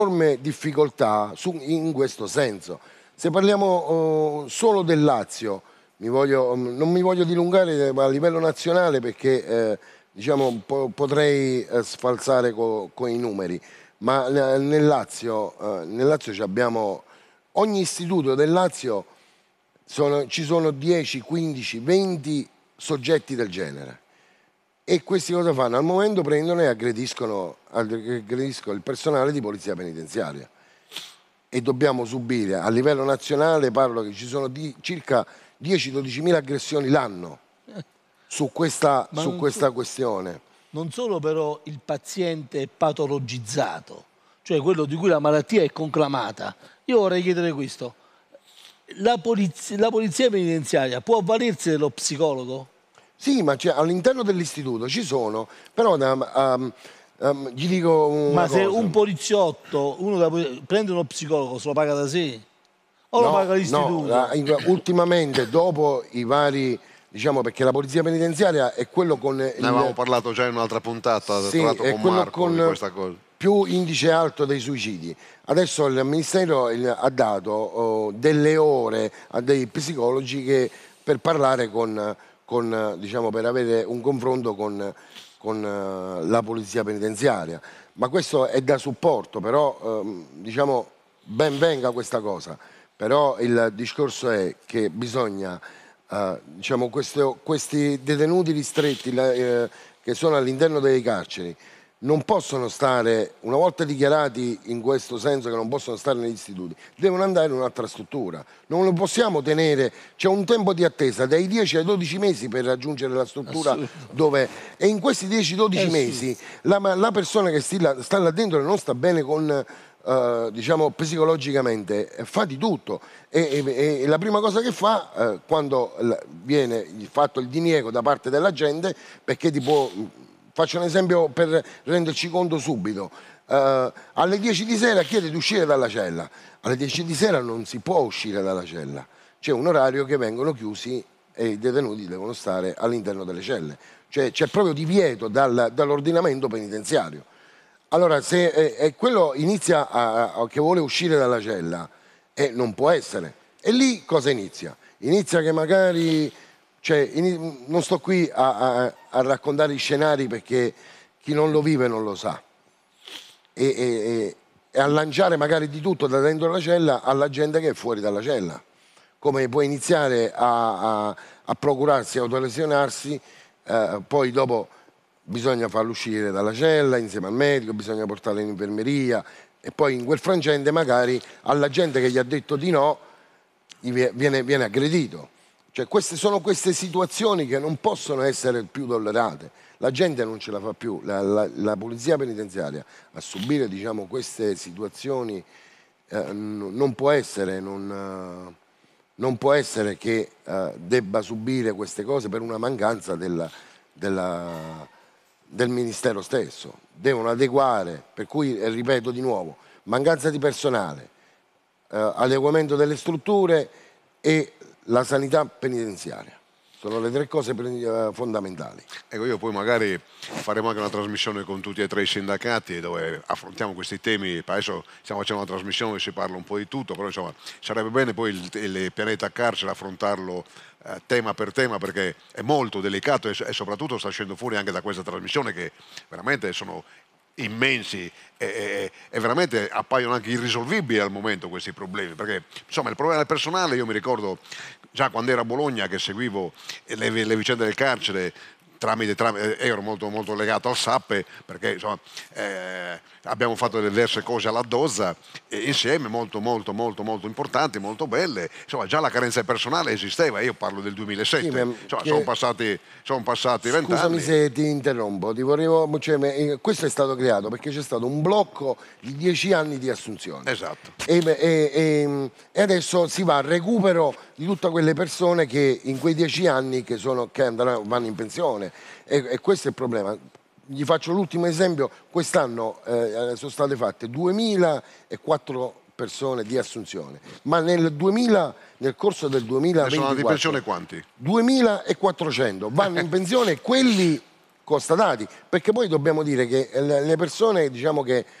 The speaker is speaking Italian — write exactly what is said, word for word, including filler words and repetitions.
enorme difficoltà su, in questo senso. Se parliamo oh, solo del Lazio, mi voglio, non mi voglio dilungare a livello nazionale perché eh, diciamo, po potrei eh, sfalsare con co i numeri, ma nel Lazio, eh, nel Lazio abbiamo ogni istituto del Lazio, sono, ci sono dieci, quindici, venti soggetti del genere. E questi cosa fanno? Al momento prendono e aggrediscono, aggrediscono il personale di polizia penitenziaria. E dobbiamo subire, a livello nazionale, parlo che ci sono di, circa dieci dodici mila aggressioni l'anno su questa, su questa so, questione. Non solo però il paziente è patologizzato, cioè quello di cui la malattia è conclamata. Io vorrei chiedere questo. La polizia, la polizia penitenziaria può avvalersi dello psicologo? Sì, ma all'interno dell'istituto ci sono, però um, um, gli dico una Ma se cosa. un poliziotto uno da, prende uno psicologo, se lo paga da sé? O no, lo paga l'istituto? No, ultimamente, dopo i vari... Diciamo perché la polizia penitenziaria è quello con... Ne il... avevamo parlato già in un'altra puntata, sì, tra l'altro con Marco, con di questa cosa. Più indice alto dei suicidi. Adesso il Ministero ha dato oh, delle ore a dei psicologi che, per parlare con, con, diciamo, per avere un confronto con, con uh, la polizia penitenziaria. Ma questo è da supporto, però um, diciamo ben venga questa cosa. Però il discorso è che bisogna... Uh, diciamo questo, questi detenuti ristretti la, eh, che sono all'interno delle carceri non possono stare, una volta dichiarati in questo senso che non possono stare negli istituti, devono andare in un'altra struttura. Non lo possiamo tenere, c'è un tempo di attesa dai dieci ai dodici mesi per raggiungere la struttura dove... E in questi dieci dodici mesi la, la persona che sta, sta là dentro non sta bene con... Uh, diciamo psicologicamente, fa di tutto e, e, e la prima cosa che fa uh, quando viene fatto il diniego da parte della gente, perché tipo, faccio un esempio per renderci conto subito, uh, alle dieci di sera chiede di uscire dalla cella, alle dieci di sera non si può uscire dalla cella, c'è un orario che vengono chiusi e i detenuti devono stare all'interno delle celle, cioè c'è proprio divieto dal, dall'ordinamento penitenziario. Allora, se eh, eh, quello inizia a, a, che vuole uscire dalla cella, eh, non può essere. E lì cosa inizia? Inizia che magari, cioè, in, non sto qui a, a, a raccontare i scenari perché chi non lo vive non lo sa. E, e, e a lanciare magari di tutto da dentro la cella alla gente che è fuori dalla cella. Come può iniziare a, a, a procurarsi, a autolesionarsi, eh, poi dopo... bisogna farlo uscire dalla cella insieme al medico, bisogna portarlo in infermeria e poi in quel frangente magari alla gente che gli ha detto di no viene, viene aggredito. Cioè queste sono queste situazioni che non possono essere più tollerate. La gente non ce la fa più, la, la, la polizia penitenziaria a subire, diciamo, queste situazioni eh, non può essere, non, uh, non può essere che uh, debba subire queste cose per una mancanza della... della del Ministero stesso, devono adeguare, per cui ripeto di nuovo, mancanza di personale, eh, adeguamento delle strutture e la sanità penitenziaria. Sono le tre cose fondamentali. Ecco, io poi magari faremo anche una trasmissione con tutti e tre i sindacati dove affrontiamo questi temi. Adesso stiamo facendo una trasmissione dove si parla un po' di tutto, però insomma sarebbe bene poi il, il pianeta carcere affrontarlo eh, tema per tema perché è molto delicato e, e soprattutto sta uscendo fuori anche da questa trasmissione che veramente sono immensi e, e, e veramente appaiono anche irrisolvibili al momento questi problemi, perché insomma il problema del personale, io mi ricordo già quando ero a Bologna che seguivo le, le vicende del carcere tramite, tramite ero molto, molto legato al S A P E perché insomma, eh, abbiamo fatto diverse cose alla Dozza e insieme molto molto molto molto importanti, molto belle, insomma già la carenza di personale esisteva, io parlo del duemilasette, sì, insomma, sono passati sono passati vent'anni. Scusami se ti interrompo, ti volevo, cioè, questo è stato creato perché c'è stato un blocco di dieci anni di assunzione. Esatto. E, e, e, e adesso si va al recupero di tutte quelle persone che in quei dieci anni che, sono, che andranno, vanno in pensione e, e questo è il problema. Gli faccio l'ultimo esempio, quest'anno eh, sono state fatte duemilaquattro persone di assunzione, ma nel, duemila, nel corso del duemilaventiquattro sono andati in pensione quanti? duemilaquattrocento vanno in pensione quelli constatati, perché poi dobbiamo dire che le persone, diciamo, che